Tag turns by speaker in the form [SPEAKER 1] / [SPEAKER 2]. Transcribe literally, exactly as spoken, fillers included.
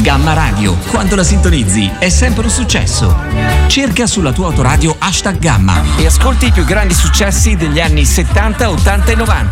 [SPEAKER 1] Gamma Radio, quando la sintonizzi è sempre un successo. Cerca sulla tua autoradio hashtag Gamma
[SPEAKER 2] e ascolti i più grandi successi degli anni settanta, ottanta e novanta.